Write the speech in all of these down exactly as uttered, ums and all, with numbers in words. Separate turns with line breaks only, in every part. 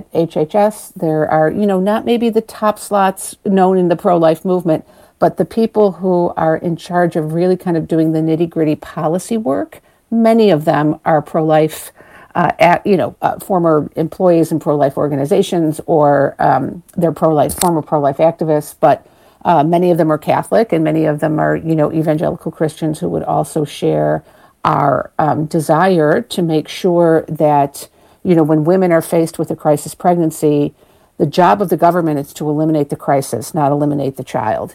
H H S. There are, you know, not maybe the top slots known in the pro-life movement, but the people who are in charge of really kind of doing the nitty-gritty policy work. Many of them are pro-life, uh, at, you know, uh, former employees in pro-life organizations, or um, they're pro-life, former pro-life activists. But uh, many of them are Catholic, and many of them are, you know, evangelical Christians who would also share our um, desire to make sure that, you know, when women are faced with a crisis pregnancy, the job of the government is to eliminate the crisis, not eliminate the child.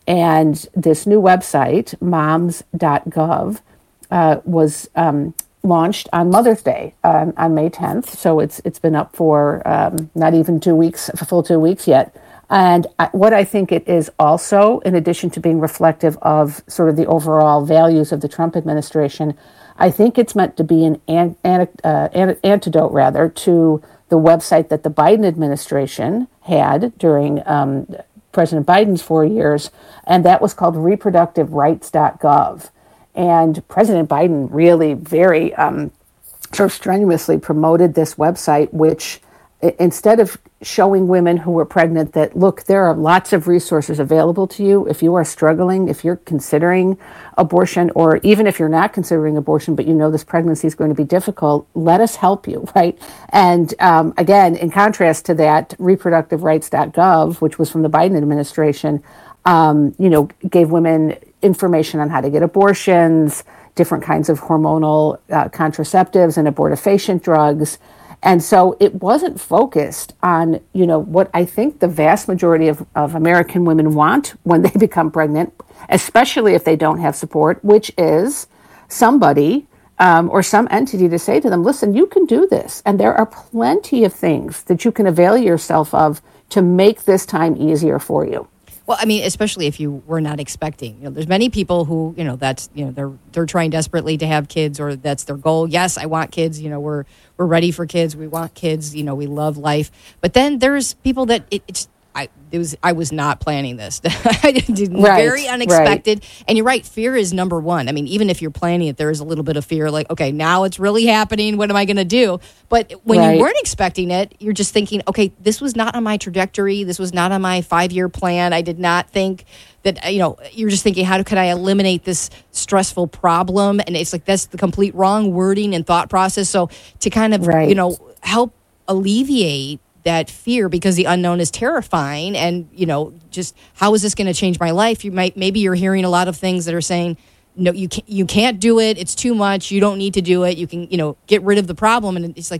And this new website, moms dot gov, uh, was um, launched on Mother's Day um, on May tenth. So it's it's been up for um, not even two weeks, a full two weeks yet. And I, what I think it is also, in addition to being reflective of sort of the overall values of the Trump administration, I think it's meant to be an, an, an, uh, an antidote, rather, to the website that the Biden administration had during um, President Biden's four years, and that was called reproductive rights dot gov. And President Biden really very um, sort of strenuously promoted this website, which instead of showing women who were pregnant that, look, there are lots of resources available to you if you are struggling, if you're considering abortion, or even if you're not considering abortion, but you know this pregnancy is going to be difficult, let us help you, right? And um, again, in contrast to that, reproductive rights dot gov, which was from the Biden administration, um, you know, gave women information on how to get abortions, different kinds of hormonal uh, contraceptives and abortifacient drugs. And so it wasn't focused on, you know, what I think the vast majority of, of American women want when they become pregnant, especially if they don't have support, which is somebody um, or some entity to say to them, listen, you can do this. And there are plenty of things that you can avail yourself of to make this time easier for you.
Well, I mean, especially if you were not expecting. You know, there's many people who, you know, that's, you know, they're they're trying desperately to have kids, or that's their goal. Yes, I want kids. You know, we're we're ready for kids. We want kids. You know, we love life. But then there's people that it, it's. I it was I was not planning this. I did
right,
very unexpected.
Right.
And you're right, fear is number one. I mean, even if you're planning it, there is a little bit of fear, like, okay, now it's really happening. What am I going to do? But when
right.
you weren't expecting it, you're just thinking, okay, this was not on my trajectory. This was not on my five-year plan. I did not think that, you know, you're just thinking, how can I eliminate this stressful problem? And it's like, that's the complete wrong wording and thought process. So to kind of,
right.
you know, help alleviate that fear, because the unknown is terrifying, and, you know, just how is this going to change my life? You might, maybe you're hearing a lot of things that are saying, no, you can't, you can't do it. It's too much. You don't need to do it. You can, you know, get rid of the problem. And it's like,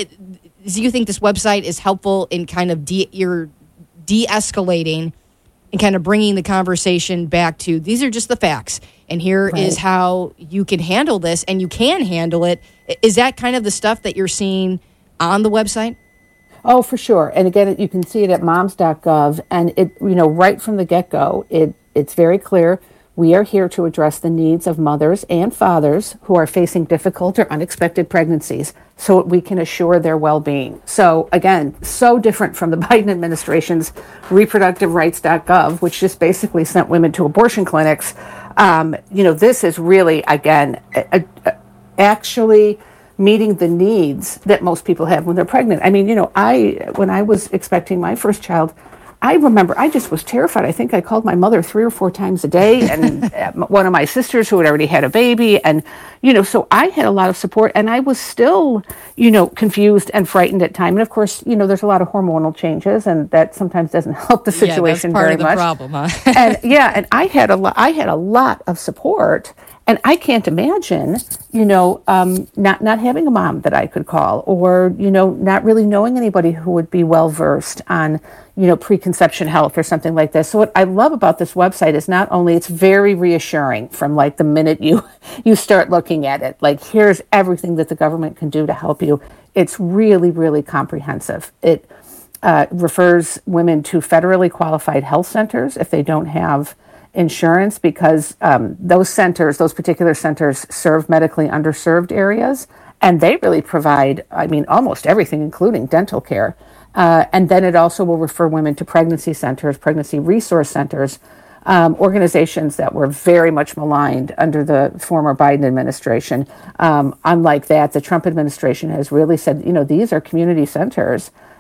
do you think this website is helpful in kind of de- you're de-escalating and kind of bringing the conversation back to, these are just the facts, and here right. is how you can handle this, and you can handle it? Is that kind of the stuff that you're seeing on the website?
Oh, for sure. And again, you can see it at moms dot gov. And it, you know, right from the get-go, it it's very clear. We are here to address the needs of mothers and fathers who are facing difficult or unexpected pregnancies, so we can assure their well-being. So again, so different from the Biden administration's reproductive rights dot gov, which just basically sent women to abortion clinics. Um, you know, this is really, again, a, a, actually meeting the needs that most people have when they're pregnant. I mean, you know, I, when I was expecting my first child, I remember I just was terrified. I think I called my mother three or four times a day, and one of my sisters who had already had a baby. And, you know, so I had a lot of support, and I was still, you know, confused and frightened at times. And of course, you know, there's a lot of hormonal changes, and that sometimes doesn't help the situation
yeah, that's part
very
of the
much.
Problem, huh?
and yeah, and I had a lot, I had a lot of support. And I can't imagine, you know, um, not not having a mom that I could call, or, you know, not really knowing anybody who would be well versed on, you know, preconception health or something like this. So what I love about this website is not only it's very reassuring from like the minute you you start looking at it, like here's everything that the government can do to help you. It's really, really comprehensive. It uh, refers women to federally qualified health centers if they don't have insurance, because um, those centers, those particular centers serve medically underserved areas, and they really provide, I mean, almost everything, including dental care. Uh, and then it also will refer women to pregnancy centers, pregnancy resource centers, um, organizations that were very much maligned under the former Biden administration. Um, unlike that, the Trump administration has really said, you know, these are community centers,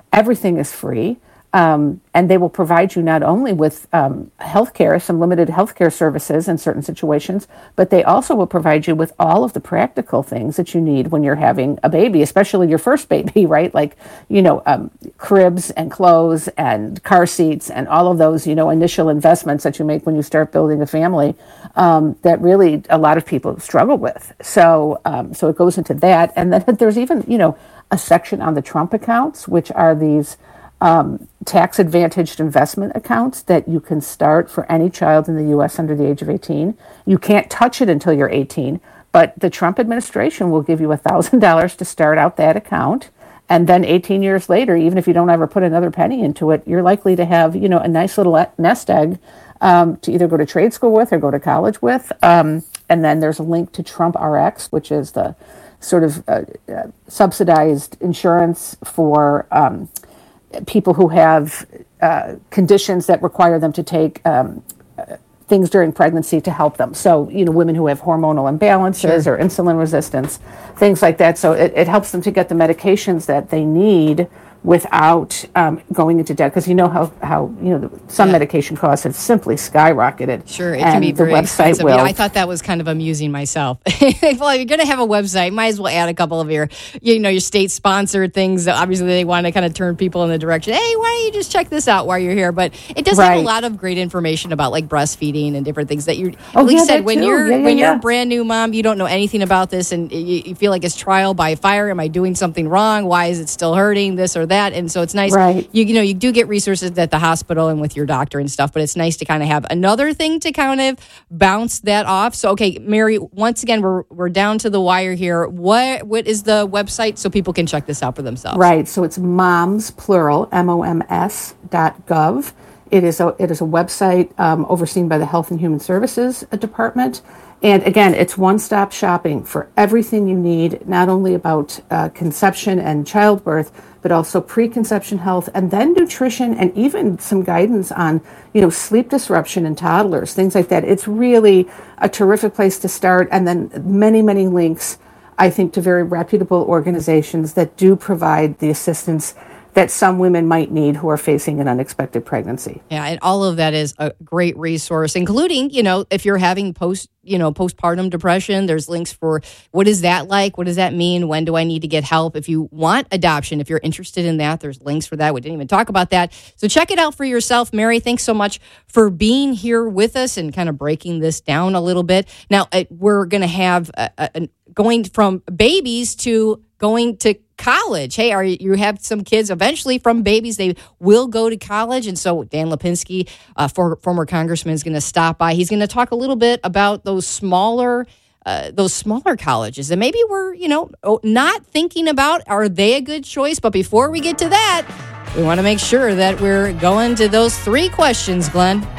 Everything is free. Um, and they will provide you not only with um, healthcare, some limited healthcare services in certain situations, but they also will provide you with all of the practical things that you need when you're having a baby, especially your first baby, right? Like, you know, um, cribs and clothes and car seats and all of those, you know, initial investments that you make when you start building a family um, that really a lot of people struggle with. So, um, so it goes into that. And then there's even, you know, a section on the Trump accounts, which are these Um, tax-advantaged investment accounts that you can start for any child in the U S under the age of eighteen. You can't touch it until you're eighteen, but the Trump administration will give you one thousand dollars to start out that account. And then eighteen years later, even if you don't ever put another penny into it, you're likely to have, you know, a nice little nest egg um, to either go to trade school with or go to college with. Um, and then there's a link to Trump R X, which is the sort of uh, uh, subsidized insurance for um, people who have uh, conditions that require them to take um, uh, things during pregnancy to help them. So, you know, women who have hormonal imbalances
Sure.
or insulin resistance, things like that. So it, it helps them to get the medications that they need without um, going into debt. Because you know how, how you know, some
Yeah.
medication costs have simply skyrocketed.
Sure, it
and
can be
the
very
website
expensive.
will.
Yeah, I thought that was kind of amusing myself. Well, you're going to have a website. Might as well add a couple of your, you know, your state-sponsored things. Obviously, they want to kind of turn people in the direction. Hey, why don't you just check this out while you're here? But it does have a
Right.
lot of great information about like breastfeeding and different things that you.
Oh,
At least
yeah,
said
that
when
too.
you're
Yeah, yeah,
when you're
yeah.
a brand new mom, you don't know anything about this, and you, you feel like it's trial by fire. Am I doing something wrong? Why is it still hurting? This or that? And so it's nice.
Right.
You, you know, you do get resources at the hospital and with your doctor and stuff, but it's nice to kind of have another thing to kind of bounce that off. So, okay, Mary, once again, we're we're down to the wire here. What what is the website so people can check this out for themselves?
Right. So it's moms, plural, M O M S dot gov. It is a, it is a website um, overseen by the Health and Human Services Department. And again, it's one-stop shopping for everything you need, not only about uh, conception and childbirth, but also preconception health, and then nutrition, and even some guidance on, you know, sleep disruption in toddlers, things like that. It's really a terrific place to start. And then many, many links, I think, to very reputable organizations that do provide the assistance that some women might need who are facing an unexpected pregnancy.
Yeah, and all of that is a great resource, including, you know, if you're having post, you know, postpartum depression, there's links for what is that like? What does that mean? When do I need to get help? If you want adoption, if you're interested in that, there's links for that. We didn't even talk about that. So check it out for yourself. Mary, thanks so much for being here with us and kind of breaking this down a little bit. Now, uh, we're going to have a, a, a, going from babies to going to college. Hey, are you, you have some kids eventually from babies, they will go to college. And so Dan Lipinski, uh, for, former congressman, is going to stop by. He's going to talk a little bit about those smaller uh, those smaller colleges that maybe we're, you know, not thinking about. Are they a good choice? But before we get to that, we want to make sure that we're going to those three questions, Glenn.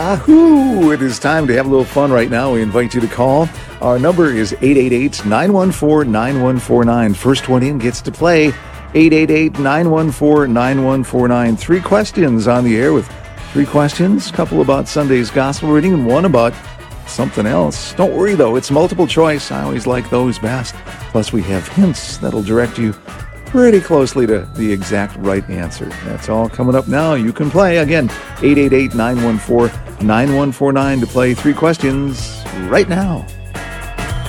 Yahoo! It is time to have a little fun right now. We invite you to call. Our number is eight eight eight, nine one four, nine one four nine. First one in gets to play. eight eight eight, nine one four, nine one four nine. Three questions on the air with three questions. A couple about Sunday's gospel reading and one about something else. Don't worry, though. It's multiple choice. I always like those best. Plus, we have hints that'll direct you pretty closely to the exact right answer. That's all coming up now. You can play. Again, eight eight eight, nine one four, nine one four nine to play three questions right now.